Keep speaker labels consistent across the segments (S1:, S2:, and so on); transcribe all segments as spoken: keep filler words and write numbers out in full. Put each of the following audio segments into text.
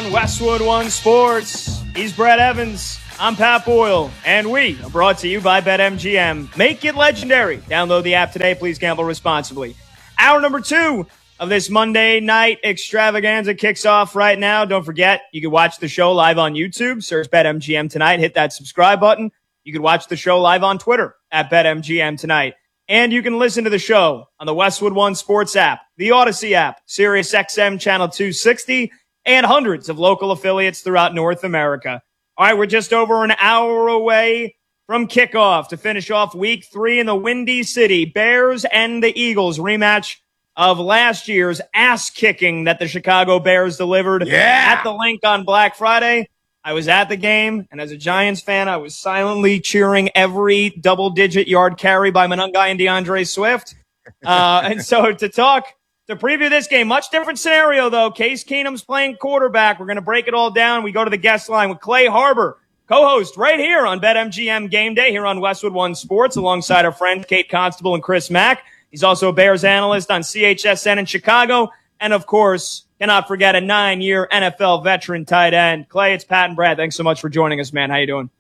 S1: on Westwood One Sports. He's Brett Evans. I'm Pat Boyle, and we are brought to you by BetMGM. Make it legendary. Download the app today. Please gamble responsibly. Hour number two of this Monday night extravaganza kicks off right now. Don't forget, you can watch the show live on YouTube. Search BetMGM Tonight. Hit that subscribe button. You can watch the show live on Twitter at BetMGM Tonight. And you can listen to the show on the Westwood One Sports app, the Odyssey app, SiriusXM Channel two sixty, and hundreds of local affiliates throughout North America. All right, we're just over an hour away from kickoff to finish off week three in the Windy City. Bears and the Eagles rematch of last year's ass-kicking that the Chicago Bears delivered
S2: yeah.
S1: at the Link on Black Friday. I was at the game, and as a Giants fan, I was silently cheering every double-digit yard carry by Monangai and DeAndre Swift. Uh, and so to talk, to preview this game, much different scenario, though. Case Keenum's playing quarterback. We're going to break it all down. We go to the guest line with Clay Harbor, co-host right here on BetMGM Game Day here on Westwood One Sports, alongside our friends Kate Constable and Chris Mack. He's also a Bears analyst on C H S N in Chicago. And, of course, cannot forget a nine-year N F L veteran tight end. Clay, it's Pat and Brad. Thanks so much for joining us, man. How you doing?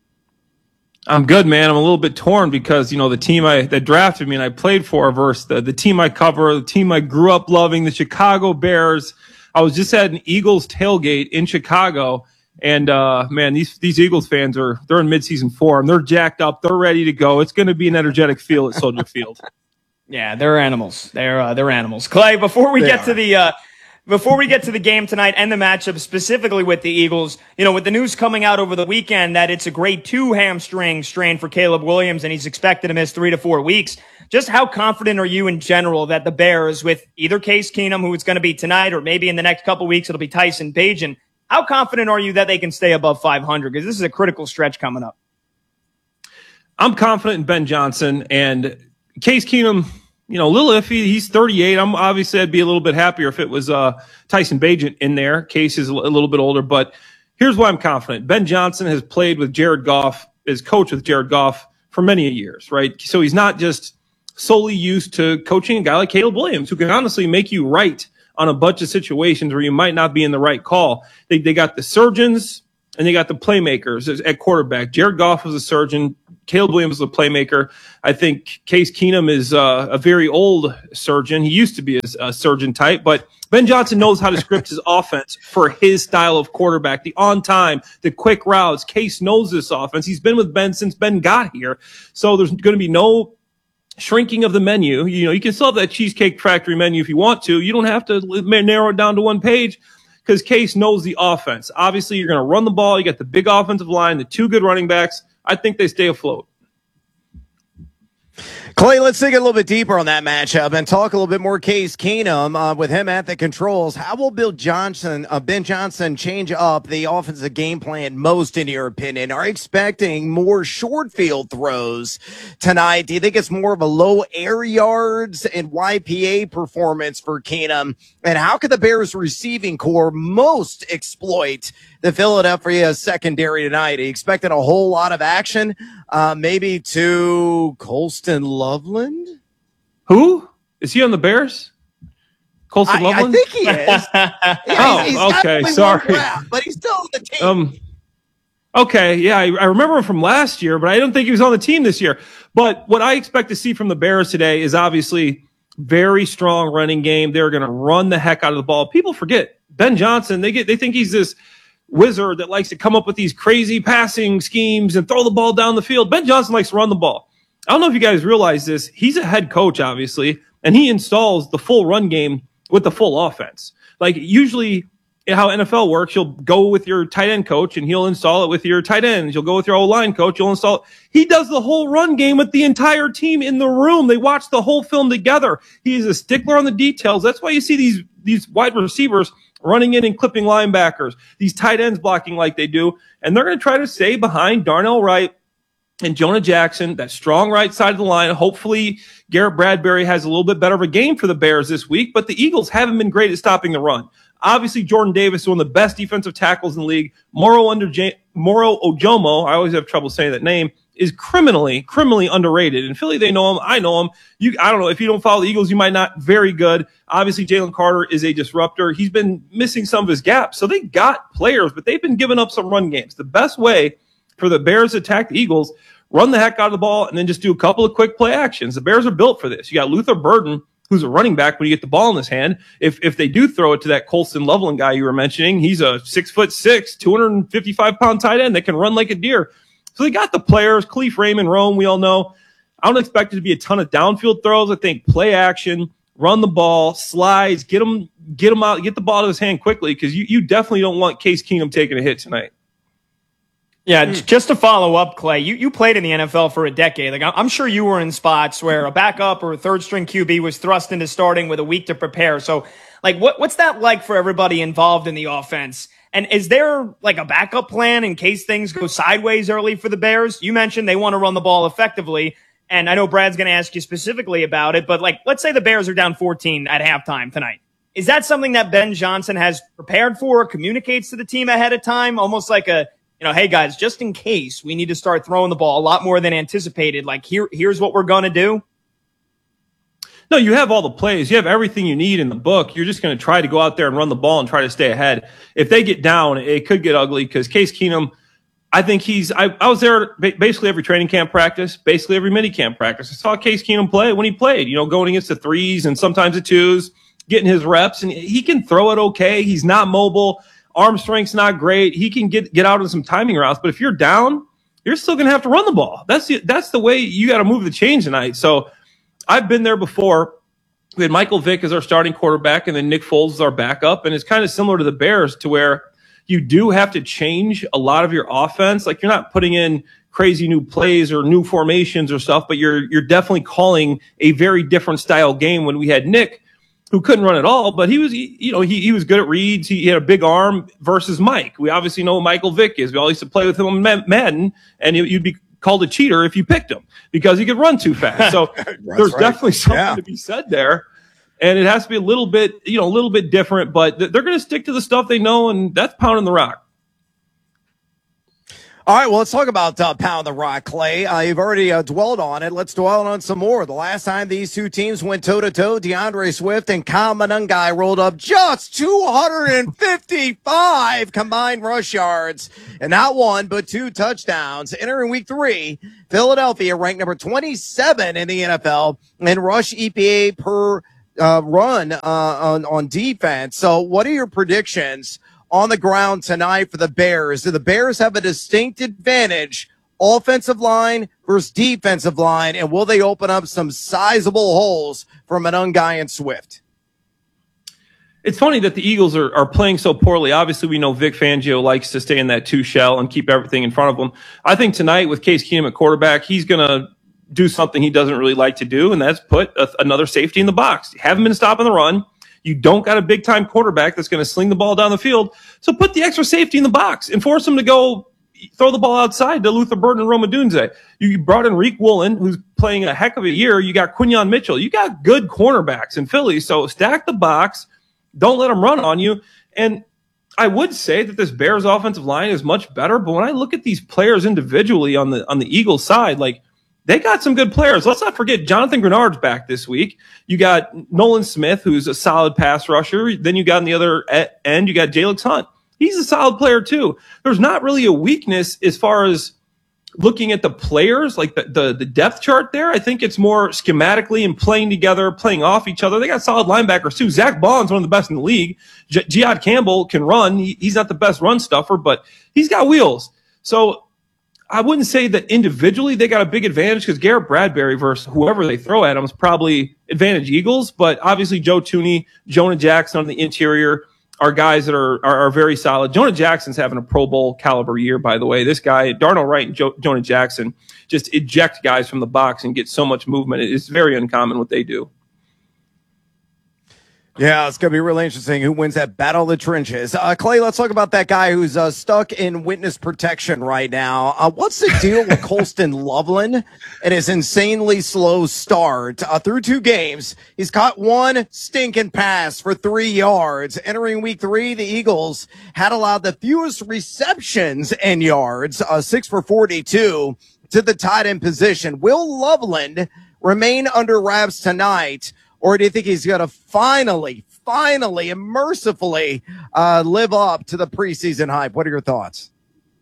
S3: I'm good, man. I'm a little bit torn because, you know, the team I that drafted me and I played for versus the, the team I cover, the team I grew up loving, the Chicago Bears. I was just at an Eagles tailgate in Chicago, and, uh, man, these these Eagles fans are they're in midseason form. They're jacked up. They're ready to go. It's going to be an energetic feel at Soldier Field.
S1: Yeah, they're animals. They're uh, they're animals. Clay, before we
S2: they
S1: get
S2: are.
S1: to the uh, before we get to the game tonight and the matchup specifically with the Eagles, you know, with the news coming out over the weekend that it's a grade two hamstring strain for Caleb Williams and he's expected to miss three to four weeks. Just how confident are you in general that the Bears, with either Case Keenum, who it's going to be tonight, or maybe in the next couple weeks it'll be Tyson Bagent, how confident are you that they can stay above five hundred? Because this is a critical stretch coming up.
S3: I'm confident in Ben Johnson and Case Keenum. You know, a little iffy. He's thirty-eight. I'm obviously I'd be a little bit happier if it was uh, Tyson Bagent in there. Case is a little bit older, but here's why I'm confident. Ben Johnson has played with Jared Goff, is coached with Jared Goff for many years, right? So he's not just solely used to coaching a guy like Caleb Williams, who can honestly make you right on a bunch of situations where you might not be in the right call. They they got the surgeons and they got the playmakers at quarterback. Jared Goff was a surgeon. Caleb Williams was a playmaker. I think Case Keenum is uh, a very old surgeon. He used to be a, a surgeon type, but Ben Johnson knows how to script his offense for his style of quarterback. The on time, the quick routes. Case knows this offense. He's been with Ben since Ben got here. So there's going to be no shrinking of the menu. You know, you can still have that Cheesecake Factory menu if you want to. You don't have to narrow it down to one page because Case knows the offense. Obviously, you're going to run the ball. You got the big offensive line, the two good running backs. I think they stay afloat.
S2: Clay, let's dig a little bit deeper on that matchup and talk a little bit more Case Keenum uh, with him at the controls. How will Bill Johnson, uh, Ben Johnson change up the offensive game plan most, in your opinion? Are you expecting more short field throws tonight? Do you think it's more of a low air yards and Y P A performance for Keenum? And how could the Bears receiving core most exploit the Philadelphia secondary tonight? Are you expecting a whole lot of action? Uh, maybe to Colston Loveland?
S3: Who? Is he on the Bears? Colston
S2: I,
S3: Loveland?
S2: I think he is. Yeah,
S3: oh,
S2: he's, he's
S3: okay.
S2: got
S3: Sorry.
S2: one round, but he's still on the team.
S3: Um, okay. Yeah, I, I remember him from last year, but I don't think he was on the team this year. But what I expect to see from the Bears today is obviously very strong running game. They're going to run the heck out of the ball. People forget Ben Johnson. They get, they think he's this wizard that likes to come up with these crazy passing schemes and throw the ball down the field. Ben Johnson likes to run the ball. I don't know if you guys realize this. He's a head coach, obviously, and he installs the full run game with the full offense. Like usually how N F L works, you'll go with your tight end coach and he'll install it with your tight ends. You'll go with your O-line coach. You'll install it. He does the whole run game with the entire team in the room. They watch the whole film together. He is a stickler on the details. That's why you see these, these wide receivers running in and clipping linebackers, these tight ends blocking like they do. And they're going to try to stay behind Darnell Wright and Jonah Jackson, that strong right side of the line. Hopefully Garrett Bradbury has a little bit better of a game for the Bears this week, but the Eagles haven't been great at stopping the run. Obviously, Jordan Davis is one of the best defensive tackles in the league. Moro under J- Moro Ojomo, I always have trouble saying that name, is criminally, criminally underrated. In Philly, they know him. I know him. You, I don't know. If you don't follow the Eagles, you might not. Very good. Obviously, Jalen Carter is a disruptor. He's been missing some of his gaps. So they got players, but they've been giving up some run games. The best way for the Bears to attack the Eagles, run the heck out of the ball, and then just do a couple of quick play actions. The Bears are built for this. You got Luther Burden, who's a running back when you get the ball in his hand. If if they do throw it to that Colston Loveland guy you were mentioning, he's a six foot six, two hundred fifty-five pound tight end that can run like a deer. So they got the players, Cleve Raymond, Rome, we all know. I don't expect it to be a ton of downfield throws. I think play action, run the ball, slides, get him, get him out, get the ball out of his hand quickly, because you, you definitely don't want Case Keenum taking a hit tonight.
S1: Yeah, mm. just to follow up, Clay, you, you played in the N F L for a decade. Like, I'm sure you were in spots where a backup or a third string Q B was thrust into starting with a week to prepare. So, like, what what's that like for everybody involved in the offense? And is there like a backup plan in case things go sideways early for the Bears? You mentioned they want to run the ball effectively, and I know Brad's going to ask you specifically about it, but like, let's say the Bears are down fourteen at halftime tonight. Is that something that Ben Johnson has prepared for, communicates to the team ahead of time, almost like a, you know, hey guys, just in case we need to start throwing the ball a lot more than anticipated, like here, here's what we're going to do?
S3: No, you have all the plays. You have everything you need in the book. You're just going to try to go out there and run the ball and try to stay ahead. If they get down, it could get ugly, because Case Keenum, I think he's, I, I was there basically every training camp practice, basically every mini camp practice. I saw Case Keenum play when he played, you know, going against the threes and sometimes the twos, getting his reps, and he can throw it okay. He's not mobile. Arm strength's not great. He can get, get out on some timing routes, but if you're down, you're still going to have to run the ball. That's the, that's the way you got to move the chains tonight. So I've been there before. We had Michael Vick as our starting quarterback, and then Nick Foles is our backup. And it's kind of similar to the Bears, to where you do have to change a lot of your offense. Like, you're not putting in crazy new plays or new formations or stuff, but you're, you're definitely calling a very different style game. When we had Nick, who couldn't run at all, but he was, you know, he, he was good at reads. He, he had a big arm, versus Mike. We obviously know who Michael Vick is. We all used to play with him on Madden, and you'd be called a cheater if you picked him because he could run too fast. So there's right. definitely something yeah. to be said there. And it has to be a little bit, you know, a little bit different, but th- they're going to stick to the stuff they know, and that's pounding the rock.
S2: All right, well, let's talk about uh, Pound the Rock, Clay. Uh, you've already uh, dwelled on it. Let's dwell on some more. The last time these two teams went toe-to-toe, DeAndre Swift and Kyle Monangai rolled up just two hundred fifty-five combined rush yards, and not one, but two touchdowns. Entering week three, Philadelphia ranked number twenty-seven in the N F L in rush E P A per uh, run uh, on, on defense. So what are your predictions on the ground tonight for the Bears? Do the Bears have a distinct advantage, offensive line versus defensive line, and will they open up some sizable holes for Monangai and Swift?
S3: It's funny that the Eagles are, are playing so poorly. Obviously, we know Vic Fangio likes to stay in that two shell and keep everything in front of him. I think tonight with Case Keenum at quarterback, he's going to do something he doesn't really like to do, and that's put a, another safety in the box. Haven't been stopping the run. You don't got a big-time quarterback that's going to sling the ball down the field. So put the extra safety in the box and force him to go throw the ball outside to Luther Burden and Rome Odunze. You brought in Reek Woolen, who's playing a heck of a year. You got Quinyon Mitchell. You got good cornerbacks in Philly. So stack the box. Don't let them run on you. And I would say that this Bears offensive line is much better, but when I look at these players individually on the on the Eagles side, like, they got some good players. Let's not forget Jonathan Grenard's back this week. You got Nolan Smith, who's a solid pass rusher. Then you got on the other end, you got Jalix Hunt. He's a solid player too. There's not really a weakness as far as looking at the players, like the, the, the depth chart there. I think it's more schematically and playing together, playing off each other. They got solid linebackers too. Zach Bond's one of the best in the league. J- Jihad Campbell can run. He, he's not the best run stuffer, but he's got wheels. So I wouldn't say that individually they got a big advantage, because Garrett Bradbury versus whoever they throw at him is probably advantage Eagles. But obviously Joe Thuney, Jonah Jackson on the interior are guys that are, are, are very solid. Jonah Jackson's having a Pro Bowl caliber year, by the way. This guy, Darnell Wright and jo- Jonah Jackson, just eject guys from the box and get so much movement. It's very uncommon what they do.
S2: Yeah, it's going to be really interesting who wins that battle of the trenches. Uh, Clay, let's talk about that guy who's uh, stuck in witness protection right now. Uh, what's the deal with Colston Loveland and his insanely slow start? Uh, through two games, he's caught one stinking pass for three yards. Entering week three, the Eagles had allowed the fewest receptions and yards, uh, six for forty-two. to the tight end position. Will Loveland remain under wraps tonight, or do you think he's going to finally, finally, and mercifully uh, live up to the preseason hype? What are your thoughts?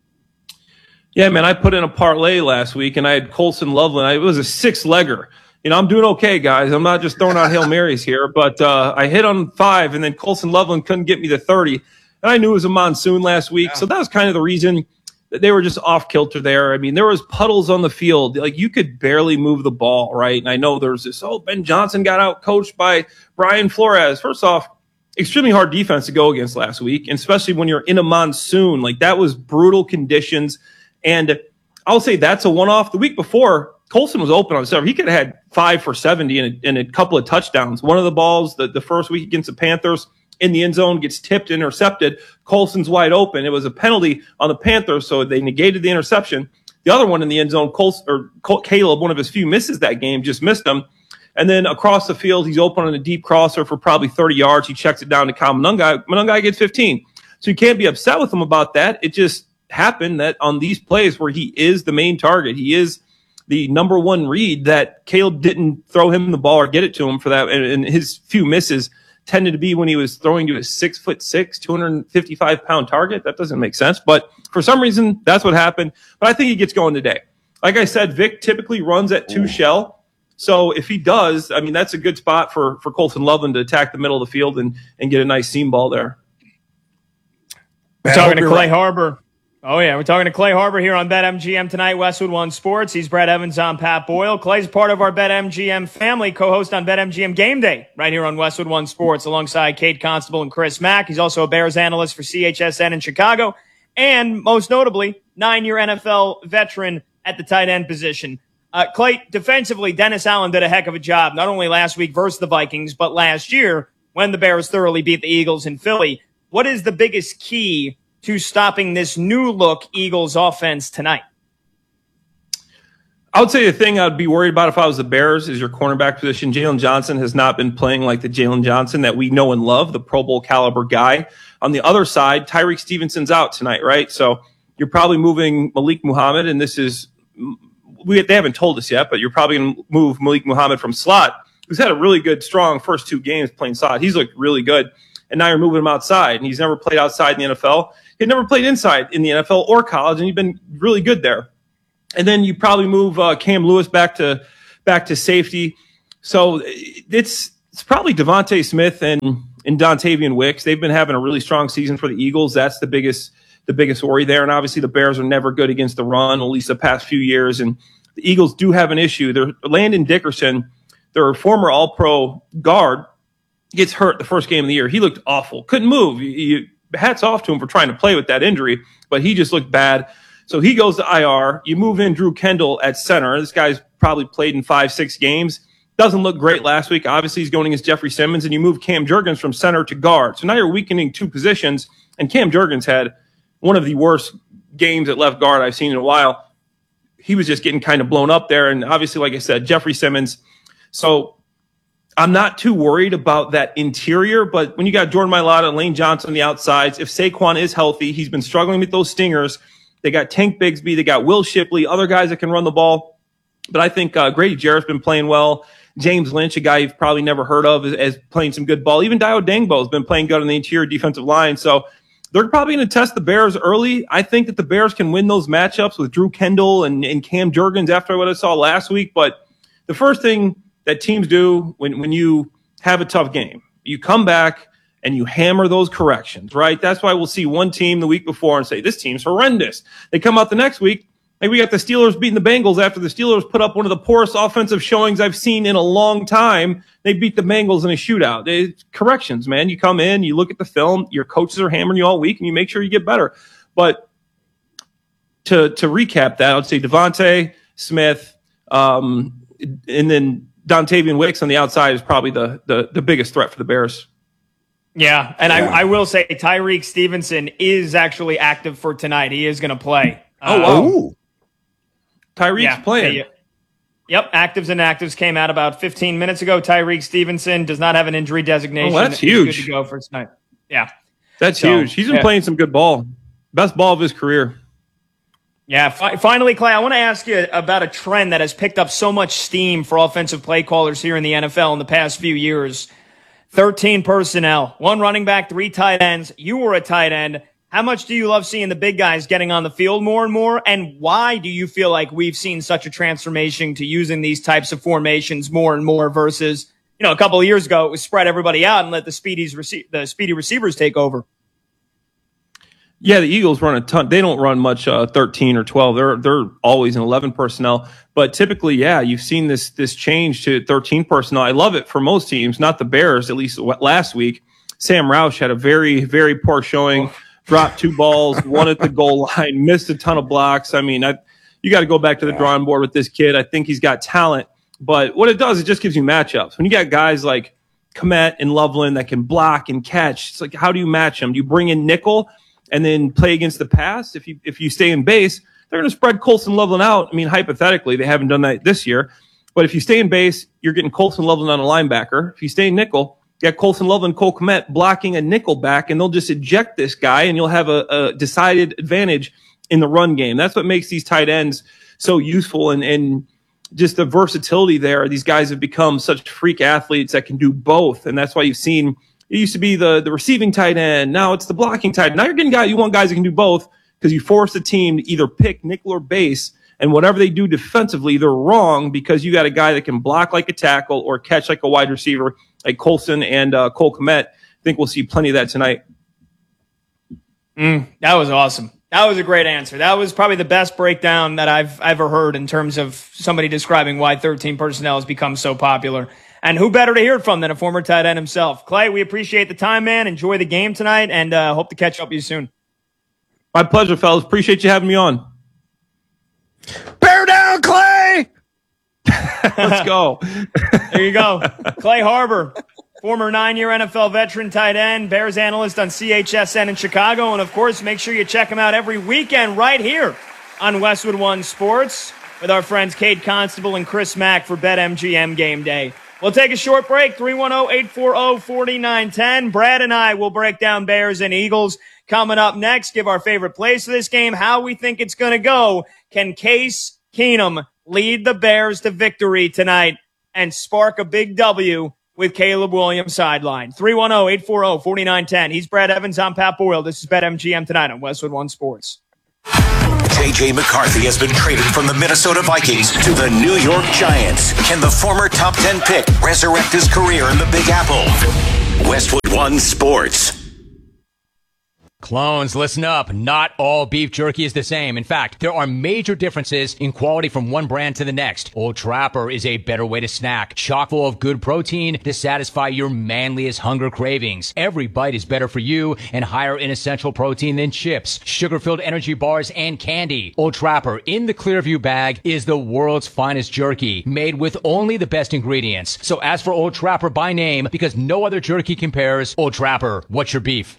S3: Yeah, man, I put in a parlay last week, and I had Colson Loveland. I, it was a six-legger. You know, I'm doing okay, guys. I'm not just throwing out Hail Marys here, but uh, I hit on five, and then Colson Loveland couldn't get me to thirty. And I knew it was a monsoon last week, yeah. So that was kind of the reason that they were just off kilter there. I mean, there was puddles on the field. Like, you could barely move the ball, right? And I know there's this, oh, Ben Johnson got out coached by Brian Flores. First off, extremely hard defense to go against last week, and especially when you're in a monsoon. Like, that was brutal conditions. And I'll say that's a one-off. The week before, Colson was open on several. He could have had five for seventy and a, and a couple of touchdowns. One of the balls, the, the first week against the Panthers, in the end zone, gets tipped, intercepted. Colson's wide open. It was a penalty on the Panthers, so they negated the interception. The other one in the end zone, Colson, or Col- Caleb, one of his few misses that game, just missed him. And then across the field, he's open on a deep crosser for probably thirty yards. He checks it down to Kyle Monungai. Monungai gets fifteen. So you can't be upset with him about that. It just happened that on these plays where he is the main target, he is the number one read, that Caleb didn't throw him the ball or get it to him for that. And, and his few misses tended to be when he was throwing to a six foot six, two hundred fifty-five pound target. That doesn't make sense. But for some reason, that's what happened. But I think he gets going today. Like I said, Vic typically runs at two Ooh. shell. So if he does, I mean, that's a good spot for, for Colson Loveland to attack the middle of the field and, and get a nice seam ball there.
S1: We're talking to Clay right. Harbor. Oh, yeah. We're talking to Clay Harbor here on BetMGM tonight, Westwood One Sports. He's Brad Evans. I'm Pat Boyle. Clay's part of our BetMGM family, co-host on BetMGM Game Day right here on Westwood One Sports alongside Kate Constable and Chris Mack. He's also a Bears analyst for C H S N in Chicago and, most notably, nine-year N F L veteran at the tight end position. Uh, Clay, defensively, Dennis Allen did a heck of a job, not only last week versus the Vikings, but last year when the Bears thoroughly beat the Eagles in Philly. What is the biggest key to stopping this new-look Eagles offense tonight?
S3: I would say the thing I'd be worried about if I was the Bears is your cornerback position. Jalen Johnson has not been playing like the Jalen Johnson that we know and love, the Pro Bowl caliber guy. On the other side, Tyreek Stevenson's out tonight, right? So you're probably moving Malik Muhammad, and this is we they haven't told us yet, but you're probably going to move Malik Muhammad from slot, who's had a really good, strong first two games playing slot. He's looked really good. And now you're moving him outside, and he's never played outside in the N F L. He'd never played inside in the N F L or college, and he's been really good there. And then you probably move uh, Cam Lewis back to back to safety. So it's it's probably Devontae Smith and and Dontavian Wicks. They've been having a really strong season for the Eagles. That's the biggest the biggest worry there. And obviously the Bears are never good against the run, at least the past few years. And the Eagles do have an issue. They're, Landon Dickerson, their former All-Pro guard, gets hurt the first game of the year. He looked awful. Couldn't move. You, you, hats off to him for trying to play with that injury, but he just looked bad. So he goes to I R. You move in Drew Kendall at center. This guy's probably played in five, six games. Doesn't look great last week. Obviously, he's going against Jeffrey Simmons, and you move Cam Jurgens from center to guard. So now you're weakening two positions, and Cam Jurgens had one of the worst games at left guard I've seen in a while. He was just getting kind of blown up there, and obviously, like I said, Jeffrey Simmons. So I'm not too worried about that interior, but when you got Jordan Mailata and Lane Johnson on the outsides, if Saquon is healthy, he's been struggling with those stingers. They got Tank Bigsby, they got Will Shipley, other guys that can run the ball. But I think uh, Grady Jarrett's been playing well. James Lynch, a guy you've probably never heard of, is, is playing some good ball. Even Dio Dangbo has been playing good on the interior defensive line. So they're probably going to test the Bears early. I think that the Bears can win those matchups with Drew Kendall and, and Cam Jurgens after what I saw last week. But the first thing that teams do when, when you have a tough game, you come back and you hammer those corrections, right? That's why we'll see one team the week before and say, this team's horrendous. They come out the next week, like we got the Steelers beating the Bengals after the Steelers put up one of the poorest offensive showings I've seen in a long time. They beat the Bengals in a shootout. It's corrections, man. You come in, you look at the film, your coaches are hammering you all week, and you make sure you get better. But to to recap that, I would say Devontae Smith, um, and then Dontavian Wicks on the outside is probably the, the, the biggest threat for the Bears.
S1: Yeah, and yeah. I, I will say Tyreek Stevenson is actually active for tonight. He is going to play.
S3: Oh, wow. Uh, Tyreek's yeah, playing.
S1: They, yep, actives and actives came out about fifteen minutes ago. Tyreek Stevenson does not have an injury designation.
S3: Oh, that's huge.
S1: He's good to go for tonight. Yeah.
S3: That's so, huge. He's been yeah. playing some good ball. Best ball of his career.
S1: Yeah, fi- finally, Clay, I want to ask you about a trend that has picked up so much steam for offensive play callers here in the N F L in the past few years. thirteen personnel, one running back, three tight ends. You were a tight end. How much do you love seeing the big guys getting on the field more and more? And why do you feel like we've seen such a transformation to using these types of formations more and more versus, you know, a couple of years ago, it was spread everybody out and let the speedies rece- the speedy receivers take over?
S3: Yeah, the Eagles run a ton. They don't run much uh, thirteen or twelve. They're they're always in eleven personnel. But typically, yeah, you've seen this this change to thirteen personnel. I love it for most teams, not the Bears, at least last week. Sam Roush had a very, very poor showing, oh. dropped two balls, one at the goal line, missed a ton of blocks. I mean, I, you got to go back to the drawing board with this kid. I think he's got talent. But what it does, it just gives you matchups. When you got guys like Kmet and Loveland that can block and catch, it's like, how do you match them? Do you bring in nickel and then play against the pass? If you if you stay in base, they're going to spread Colson Loveland out. I mean, hypothetically, they haven't done that this year. But if you stay in base, you're getting Colson Loveland on a linebacker. If you stay in nickel, you got Colson Loveland, Cole Kmet blocking a nickel back, and they'll just eject this guy, and you'll have a, a decided advantage in the run game. That's what makes these tight ends so useful, and, and just the versatility there. These guys have become such freak athletes that can do both, and that's why you've seen – it used to be the, the receiving tight end. Now it's the blocking tight end. Now you're getting guys, you want guys that can do both because you force the team to either pick nickel or base, and whatever they do defensively, they're wrong because you got a guy that can block like a tackle or catch like a wide receiver like Colson and uh, Cole Kmet. I think we'll see plenty of that tonight.
S1: Mm, that was awesome. That was a great answer. That was probably the best breakdown that I've ever heard in terms of somebody describing why thirteen personnel has become so popular. And who better to hear it from than a former tight end himself? Clay, we appreciate the time, man. Enjoy the game tonight, and uh, hope to catch up with you soon.
S3: My pleasure, fellas. Appreciate you having me on.
S2: Bear down, Clay!
S3: Let's go.
S1: There you go. Clay Harbor, former nine-year N F L veteran tight end, Bears analyst on C H S N in Chicago. And, of course, make sure you check him out every weekend right here on Westwood One Sports with our friends Cade Constable and Chris Mack for BetMGM Game Day. We'll take a short break, three one zero, eight four zero, four nine one zero. Brad and I will break down Bears and Eagles. Coming up next, give our favorite plays for this game, how we think it's going to go. Can Case Keenum lead the Bears to victory tonight and spark a big W with Caleb Williams sideline? three one zero, eight four zero, four nine one zero. He's Brad Evans. I'm Pat Boyle. This is BetMGM tonight on Westwood One Sports.
S4: J J McCarthy has been traded from the Minnesota Vikings to the New York Giants. Can the former top ten pick resurrect his career in the Big Apple? Westwood One Sports.
S5: Clones, listen up. Not all beef jerky is the same. In fact, there are major differences in quality from one brand to the next. Old Trapper is a better way to snack, chock full of good protein to satisfy your manliest hunger cravings. Every bite is better for you and higher in essential protein than chips, sugar-filled energy bars, and candy. Old Trapper in the Clearview bag is the world's finest jerky, made with only the best ingredients. So ask for Old Trapper by name because no other jerky compares. Old Trapper, what's your beef?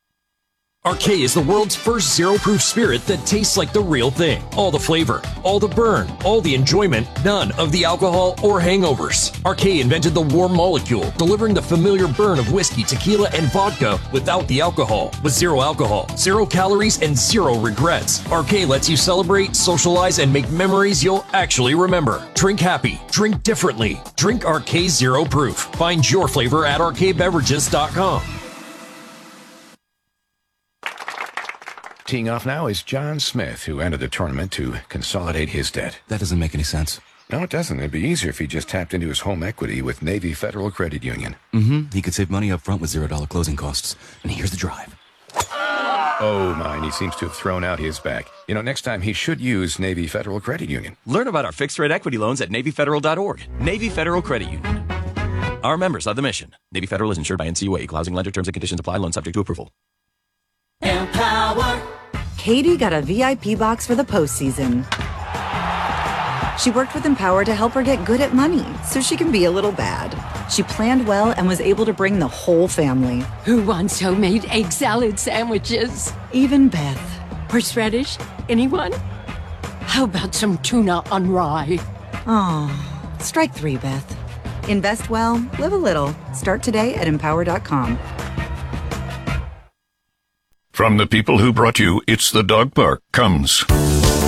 S6: R K is the world's first zero-proof spirit that tastes like the real thing. All the flavor, all the burn, all the enjoyment, none of the alcohol or hangovers. R K invented the warm molecule, delivering the familiar burn of whiskey, tequila, and vodka without the alcohol. With zero alcohol, zero calories, and zero regrets. R K lets you celebrate, socialize, and make memories you'll actually remember. Drink happy. Drink differently. Drink R K Zero Proof. Find your flavor at R K beverages dot com.
S7: Teeing off now is John Smith, who entered the tournament to consolidate his debt.
S8: That doesn't make any sense.
S7: No, it doesn't. It'd be easier if he just tapped into his home equity with Navy Federal Credit Union.
S8: Mm-hmm. He could save money up front with zero dollar closing costs. And here's the drive.
S7: Oh, mine. He seems to have thrown out his back. You know, next time he should use Navy Federal Credit Union.
S9: Learn about our fixed-rate equity loans at Navy Federal dot org. Navy Federal Credit Union. Our members of the mission. Navy Federal is insured by N C U A. Equal housing lender. Terms and conditions apply. Loan subject to approval.
S10: Empower. Katie got a V I P box for the postseason. She worked with Empower to help her get good at money so she can be a little bad. She planned well and was able to bring the whole family.
S11: Who wants homemade egg salad sandwiches?
S10: Even Beth.
S11: Horseradish? Anyone? How about some tuna on rye?
S10: Oh, strike three, Beth. Invest well, live a little. Start today at empower dot com.
S12: From the people who brought you It's the Dog Park comes